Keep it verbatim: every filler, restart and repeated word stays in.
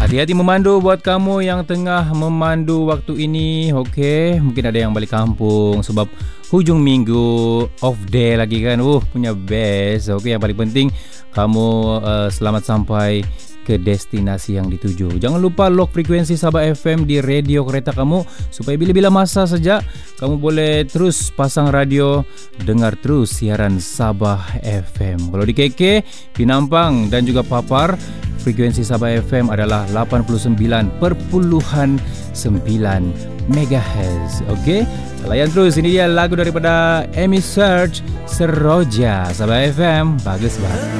Hati-hati memandu buat kamu yang tengah memandu waktu ini. Okey, mungkin ada yang balik kampung sebab hujung minggu, off day lagi kan. Uh, punya best. Okey, yang paling penting kamu uh, selamat sampai ke destinasi yang dituju. Jangan lupa lock frekuensi Sabah F M di radio kereta kamu supaya bila-bila masa saja kamu boleh terus pasang radio, dengar terus siaran Sabah F M. Kalau di K K, Pinampang dan juga Papar, frekuensi Sabah F M adalah lapan puluh sembilan perpuluhan sembilan megahertz. Okey, layan terus. Ini dia lagu daripada Amy Search, Seroja. Sabah F M, bagus banget.